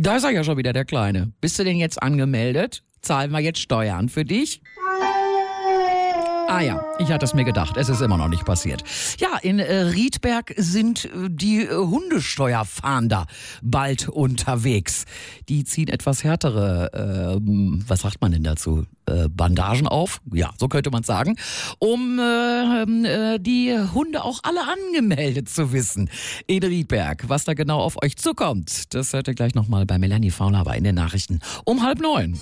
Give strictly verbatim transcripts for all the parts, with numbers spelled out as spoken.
Da ist er ja schon wieder, der Kleine. Bist du denn jetzt angemeldet? Zahlen wir jetzt Steuern für dich? Ah ja, ich hatte es mir gedacht. Es ist immer noch nicht passiert. Ja, in äh, Riedberg sind äh, die äh, Hundesteuerfahnder bald unterwegs. Die ziehen etwas härtere, äh, was sagt man denn dazu? Äh, Bandagen auf? Ja, so könnte man sagen. Um äh, äh, die Hunde auch alle angemeldet zu wissen in Riedberg. Was da genau auf euch zukommt, das hört ihr gleich nochmal bei Melanie Faulhaber in den Nachrichten um halb neun.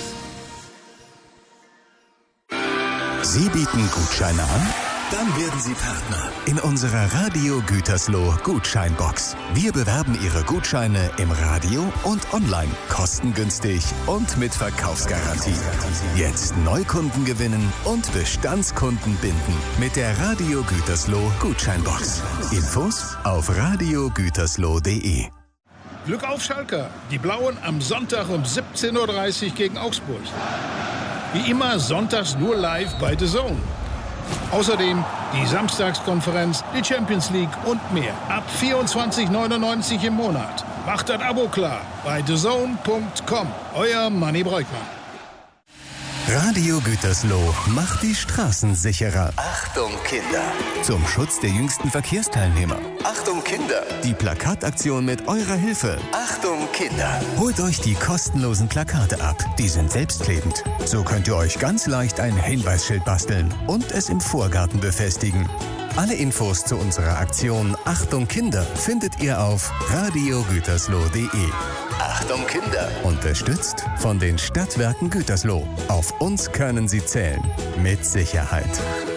Sie bieten Gutscheine an? Dann werden Sie Partner in unserer Radio Gütersloh Gutscheinbox. Wir bewerben Ihre Gutscheine im Radio und online, kostengünstig und mit Verkaufsgarantie. Jetzt Neukunden gewinnen und Bestandskunden binden mit der Radio Gütersloh Gutscheinbox. Infos auf radio gütersloh punkt de. Glück auf Schalke. Die Blauen am Sonntag um siebzehn Uhr dreißig gegen Augsburg. Wie immer sonntags nur live bei The Zone. Außerdem die Samstagskonferenz, die Champions League und mehr. Ab vierundzwanzig neunundneunzig im Monat. Macht das Abo klar bei the zone punkt com. Euer Manni Breukmann. Radio Gütersloh macht die Straßen sicherer. Achtung Kinder! Zum Schutz der jüngsten Verkehrsteilnehmer. Achtung Kinder! Die Plakataktion mit eurer Hilfe. Achtung Kinder! Holt euch die kostenlosen Plakate ab. Die sind selbstklebend. So könnt ihr euch ganz leicht ein Hinweisschild basteln und es im Vorgarten befestigen. Alle Infos zu unserer Aktion Achtung Kinder findet ihr auf radio gütersloh punkt de. Achtung Kinder! Unterstützt von den Stadtwerken Gütersloh. Auf uns können Sie zählen. Mit Sicherheit.